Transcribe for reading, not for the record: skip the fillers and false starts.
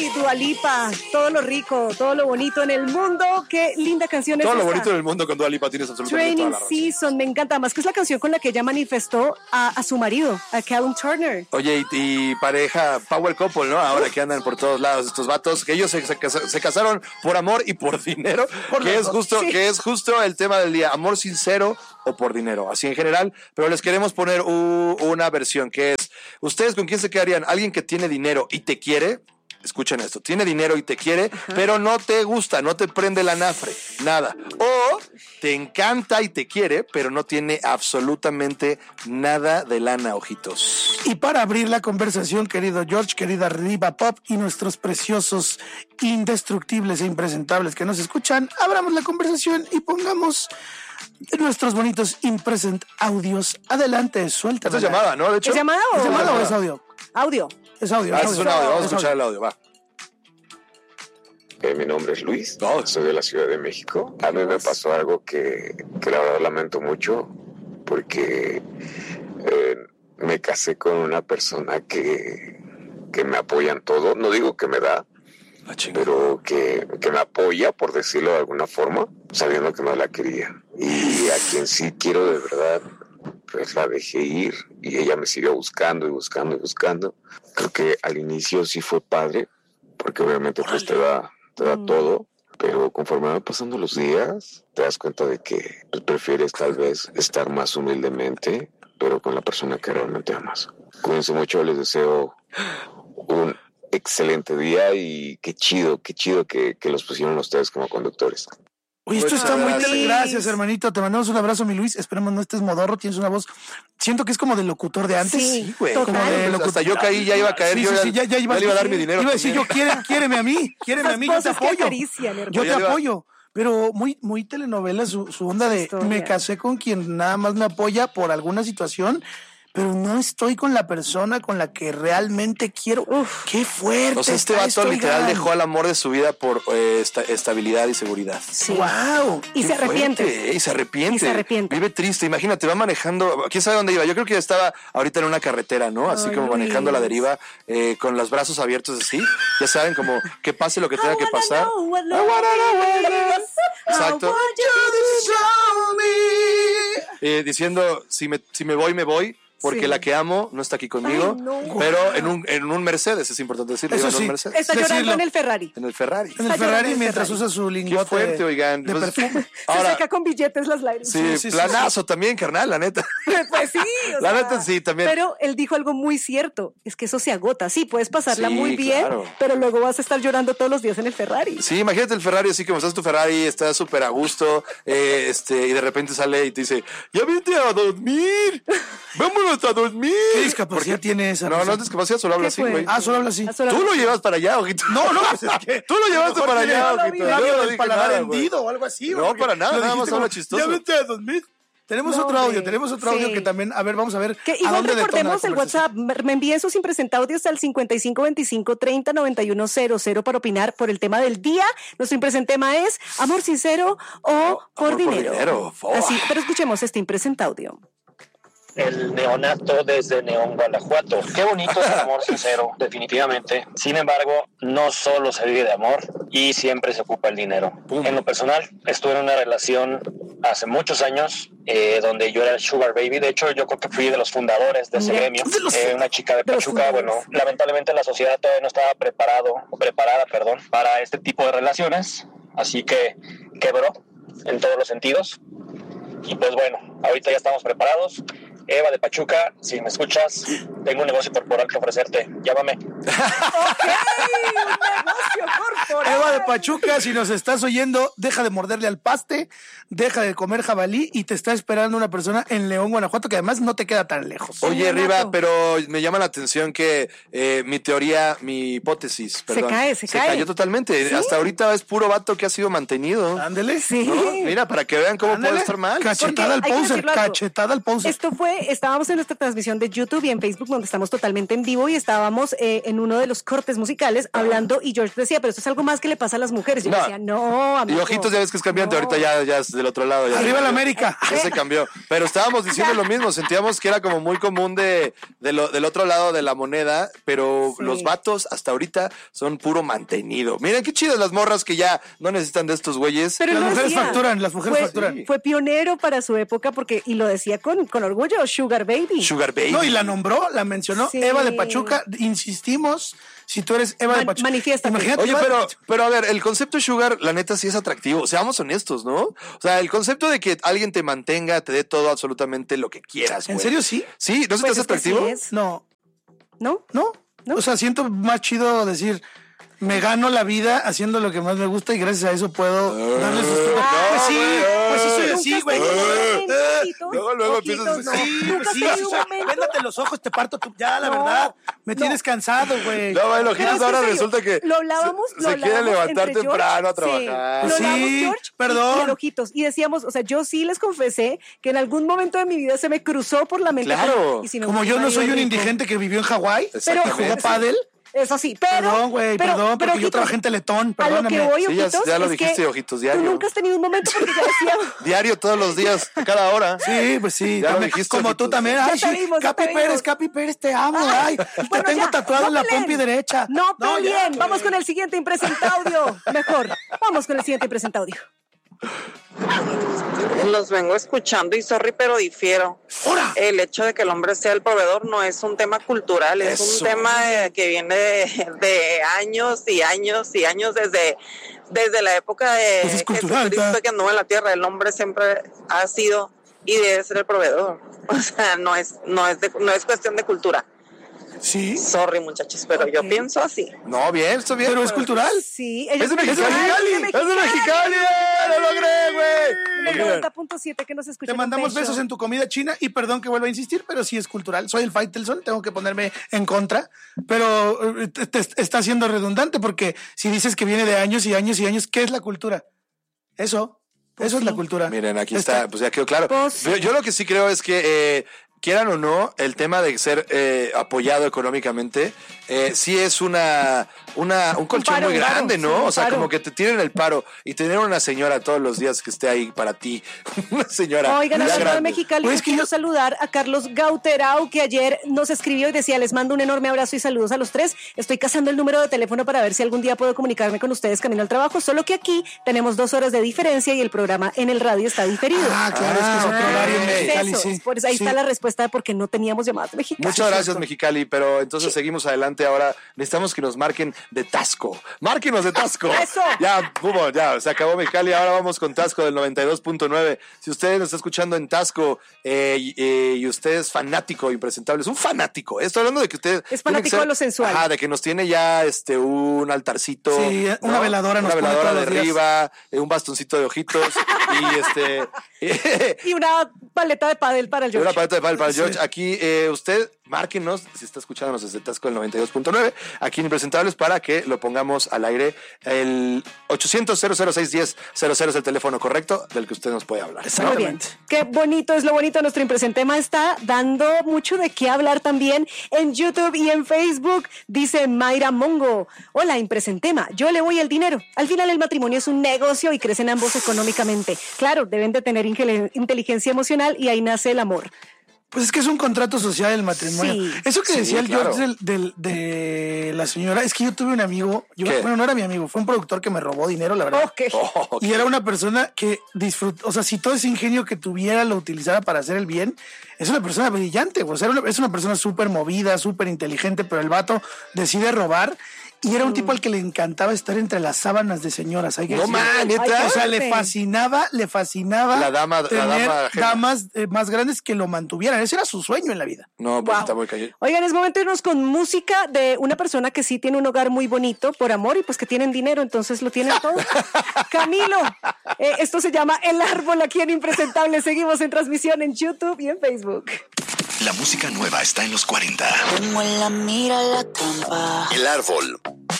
Dua Lipa, todo lo rico, todo lo bonito en el mundo. Qué linda canción es Todo esta. lo bonito en el mundo con Dua Lipa tienes absolutamente Training toda la razón. Season, me encanta. Además que es la canción con la que ella manifestó a su marido, a Callum Turner. Oye, y pareja, power couple, ¿no? Ahora que andan por todos lados estos vatos, que ellos se casaron por amor y por dinero, que es justo el tema del día, amor sincero o por dinero, así en general, pero les queremos poner una versión que es, ¿ustedes con quién se quedarían? ¿Alguien que tiene dinero y te quiere? Escuchen esto, tiene dinero y te quiere, pero no te gusta, no te prende la nafre, nada. O te encanta y te quiere, pero no tiene absolutamente nada de lana, ojitos. Y para abrir la conversación, querido George, querida Riva Pop y nuestros preciosos, indestructibles e impresentables que nos escuchan, abramos la conversación y pongamos nuestros bonitos impresent audios. Adelante, suelta. Esta es llamada, ¿no? De hecho, ¿Es llamada o? ¿Es llamada o es audio? Audio. Es audio. Es un audio, vamos a escuchar el audio, va. Mi nombre es Luis, soy de la Ciudad de México. A mí me pasó algo que la verdad lamento mucho porque me casé con una persona que me apoya en todo. No digo que me da, pero que me apoya, por decirlo de alguna forma, sabiendo que no la quería. Y a quien sí quiero de verdad, pues la dejé ir y ella me siguió buscando y buscando y buscando. Creo que al inicio sí fue padre, porque obviamente pues te da todo, pero conforme van pasando los días, te das cuenta de que prefieres tal vez estar más humildemente, pero con la persona que realmente amas. Cuídense mucho, les deseo un excelente día y qué chido que los pusieron ustedes como conductores. Oye, esto está muy gracias. interesante. Gracias, hermanito. Te mandamos un abrazo, mi Luis. Esperemos no estés modorro. Tienes una voz. Siento que es como de locutor de antes. Sí, güey. total. Como de Pues hasta yo caí, ya iba a caer. Sí, ya iba le iba a dar mi dinero. Iba a decir yo, quiéreme a mí, yo te apoyo. Yo te apoyo. Pero muy telenovela su onda de historia. Me casé con quien nada más me apoya por alguna situación, pero no estoy con la persona con la que realmente quiero. ¡Qué fuerte! O sea, este está vato esto, literal oigan. dejó al amor de su vida por estabilidad y seguridad. Sí. ¡Wow! Y se arrepiente. Fuerte, y se arrepiente. Y se arrepiente. Vive triste. Imagínate, va manejando. ¿Quién sabe dónde iba? Yo creo que estaba ahorita en una carretera, ¿no? Así Ay, como Luis. manejando a la deriva, con los brazos abiertos así. Ya saben, como que pase lo que tenga que pasar. Exacto. Diciendo, si me voy, me voy. Porque Sí. la que amo no está aquí conmigo, Ay, no. pero en un Mercedes, es importante decirlo. Eso iba en un sí. Mercedes. Está llorando Decirlo. en el Ferrari. En el Ferrari. En el Está llorando Ferrari en el mientras Ferrari. usa su Qué lingote fuerte, oigan. de Pues, perfume. Se ahora, seca con billetes las lágrimas. sí, planazo también, carnal, la neta. Pues sí. o La sea, neta sí, también. Pero él dijo algo muy cierto. Es que eso se agota. Sí, puedes pasarla Sí, muy bien, claro. pero luego vas a estar llorando todos los días en el Ferrari. Sí, imagínate el Ferrari así como estás tu Ferrari, estás súper a gusto, y de repente sale y te dice, ya vete a dormir, vámonos a dormir. ¿Qué discapacidad tiene esa? No es discapacidad, solo habla ¿Qué así, fue? güey. Ah, solo habla así. Solo- Tú lo llevas para allá, ojito. No, pues es que... Tú lo llevaste para allá, no lo ojito. vi. Yo no del dije paladar nada, güey. hendido o algo así. No, para nada, nada más habla chistoso. Ya vete a 2000. Tenemos No, otro audio, hombre. tenemos otro audio Sí. que también, a ver, vamos a ver Que a igual dónde detona la recordemos el conversación. WhatsApp, me envíen sus impresentaudios al 5525-309100 para opinar por el tema del día. Nuestro impresentema es amor sincero o por por dinero. dinero. Así, pero escuchemos este impresentaudio. El neonato desde Neón, Guanajuato. Qué bonito es el amor sincero, definitivamente. Sin embargo, no solo se vive de amor y siempre se ocupa el dinero. Pum. En lo personal, estuve en una relación hace muchos años donde yo era el sugar baby. De hecho, yo creo que fui de los fundadores de ese gremio. Una chica de de los Pachuca. Bueno, fundadores. lamentablemente la sociedad todavía no estaba preparada para este tipo de relaciones. Así que quebró en todos los sentidos. Y pues bueno, ahorita ya estamos preparados. Eva de Pachuca, si me escuchas, tengo un negocio corporal que ofrecerte. Llámame. Un negocio corporal. Eva de Pachuca, si nos estás oyendo, deja de morderle al paste, deja de comer jabalí y te está esperando una persona en León, Guanajuato, que además no te queda tan lejos. Oye, Renato. Riva, pero me llama la atención que mi teoría, mi hipótesis, perdón, se cae. cayó totalmente. ¿Sí? Hasta ahorita es puro vato que ha sido mantenido. Ándele. Sí. ¿No? Mira, para que vean cómo Ándale. puede estar mal. Cachetada al Porque hay que Poncer, decirlo algo. cachetada al Poncer. Estábamos en nuestra transmisión de YouTube y en Facebook, donde estamos totalmente en vivo, y estábamos en uno de los cortes musicales hablando, y George decía, pero esto es algo más que le pasa a las mujeres. Yo No. decía, no, amigo. Y Ojitos ya ves que es cambiante, No. ahorita ya es del otro lado. Ya Arriba la América. Ya se cambió. Pero estábamos diciendo lo mismo, sentíamos que era como muy común del otro lado de la moneda, pero Sí. los vatos hasta ahorita son puro mantenido. Miren qué chidas las morras que ya no necesitan de estos güeyes. Pero Las lo mujeres decía. facturan, las mujeres facturan. Fue pionero para su época porque, y lo decía con orgullo, Sugar Baby. Sugar Baby. No, y la nombró, la mencionó. Sí. Eva de Pachuca, insistimos, si tú eres Eva de Pachuca. Manifiéstate. Imagínate, Oye, Eva de Pachuca. pero a ver, el concepto Sugar, la neta, sí es atractivo. Seamos honestos, ¿no? O sea, el concepto de que alguien te mantenga, te dé todo, absolutamente lo que quieras, ¿En güey. serio sí? Sí, ¿no se te Pues hace es que atractivo? sí es. No, ¿No? no. ¿No? O sea, siento más chido decir, me gano la vida haciendo lo que más me gusta y gracias a eso puedo darle sustento. Pues sí, pues sí soy así, güey. Luego empiezas a- Sí, pues sí, tenido sí, un momento. véndate los ojos, te parto tu... Ya, la No, verdad, me no. tienes cansado, güey. No, bueno, Pero Ojitos es que ahora en serio, resulta que lo hablábamos, se quiere levantar entre temprano a George, trabajar. Sí, lo Sí, hablábamos George perdón. y el Ojitos. Y decíamos, o sea, yo sí les confesé que en algún momento de mi vida se me cruzó por la mente. Claro. Y si me Como gusta yo no Mario soy un Rico. indigente que vivió en Hawái y Exactamente. jugó pádel. Eso sí, pero... Perdón, güey, perdón, porque yo Ojitos, trabajé en Teletón, a lo que perdóname. voy, Sí, Ojitos, ya lo es dijiste, que Ojitos, diario. tú nunca has tenido un momento porque ya decíamos... Diario, todos los días, a cada hora. Sí, pues sí, Ya lo también, dijiste, como Ojitos. tú también. Ya Ay, te sí, vimos, ya te vimos. Capi Pérez, te amo. Ay, Bueno, te tengo ya, tatuado en la peleen. pompi derecha. No peleen, ya. vamos con el siguiente impresentaudio. Mejor, vamos con el siguiente impresentaudio. Los vengo escuchando y sorry, pero difiero. ¡Hora! El hecho de que el hombre sea el proveedor no es un tema cultural, es Eso. un tema que viene de años y años y años desde la época de Pues es cultural, Jesucristo ¿verdad? que anduvo en la tierra. El hombre siempre ha sido y debe ser el proveedor. O sea, no es cuestión de cultura. Sí, Sorry, muchachos, pero yo Ok. pienso así. No, bien, está bien. pero es cultural. Sí, Es de Mexicali. Es de Mexicali. ¡Lo logré, güey! El 90.7 que nos escucha. Te mandamos besos en tu comida china y perdón que vuelva a insistir, pero sí es cultural. Soy el Faitelson, tengo que ponerme en contra, pero te está siendo redundante porque si dices que viene de años y años y años, ¿qué es la cultura? Eso es la cultura. Miren, aquí está, pues ya quedó claro. Pues, Yo lo que sí creo es que, quieran o no, el tema de ser apoyado económicamente, sí es un colchón paro, muy un paro, grande, ¿no? sí, un O sea, paro. como que te tiren el paro y tener una señora todos los días que esté ahí para ti. Una señora. Oigan, ya hablando de grande. Mexicali, Pues yo es que quiero yo- saludar a Carlos Gauterau, que ayer nos escribió y decía, les mando un enorme abrazo y saludos a los tres. Estoy cazando el número de teléfono para ver si algún día puedo comunicarme con ustedes camino al trabajo, solo que aquí tenemos 2 horas de diferencia y el programa en el radio está diferido. Ah, claro, es que es otro horario en ok. Mexicali, Eso, sí. por eso ahí Sí. está la respuesta de por qué no teníamos llamadas de Mexicali. Muchas gracias, Mexicali, pero entonces seguimos adelante. Ahora necesitamos que nos marquen de Tasco. Márquenos de Tasco. ¡Eso! Ya, ya, se acabó Mexicali. Ahora vamos con Tasco del 92.9. Si usted nos está escuchando en Tasco y usted es fanático, impresentable, es un fanático. Estoy hablando de que usted... Es tiene que fanático de lo sensual. Ajá, de que nos tiene ya un altarcito. Sí, una veladora nos Una pone veladora todos de los días. arriba, un bastoncito de ojitos Y una paleta de pádel para el y una George. paleta de pádel para el Sí. George. Aquí usted, márquenos, si está escuchándonos desde Tasco el 92.9, aquí en Impresentables, para que lo pongamos al aire. El 800-006-10-00 es el teléfono correcto del que usted nos puede hablar. Muy bien. Qué bonito es lo bonito. Nuestro impresentema está dando mucho de qué hablar también en YouTube y en Facebook. Dice Mayra Mongo. Hola, impresentema. Yo le voy el dinero. Al final el matrimonio es un negocio y crecen ambos económicamente. Claro, deben de tener inteligencia emocional y ahí nace el amor. Pues es que es un contrato social el matrimonio. Sí. Eso que Sí, decía el claro. George de la señora, es que yo tuve un amigo, ¿Qué? bueno, no era mi amigo, fue un productor que me robó dinero, la verdad. Ok. Y era una persona que disfrutó, o sea, si todo ese ingenio que tuviera lo utilizara para hacer el bien, es una persona brillante, o sea, es una persona súper movida, súper inteligente, pero el vato decide robar. Y era un tipo al que le encantaba estar entre las sábanas de señoras. Hay que No, decir. man, neta. Ay, O sea, le Sí. fascinaba La dama tener ajena. damas más grandes que lo mantuvieran. Ese era su sueño en la vida. No, pues Wow. está muy cañón. Oigan, es momento de irnos con música de una persona que sí tiene un hogar muy bonito por amor y pues que tienen dinero, entonces lo tienen todo. Camilo, esto se llama El Árbol aquí en Impresentable. Seguimos en transmisión en YouTube y en Facebook. La música nueva está en los 40. Como en la mira la trampa. El árbol.